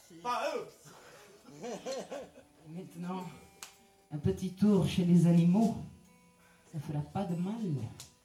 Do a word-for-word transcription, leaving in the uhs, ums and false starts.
Pas eux. Maintenant, un petit tour chez les animaux, ça fera pas de mal.